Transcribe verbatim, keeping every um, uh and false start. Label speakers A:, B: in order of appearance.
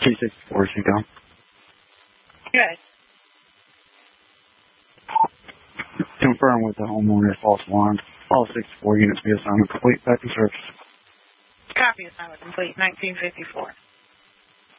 A: two sixty-four, Chico.
B: Good.
A: Confirm with the homeowner false alarm. All sixty-four units be assigned complete back in service.
B: Copy assignment complete, nineteen fifty-four.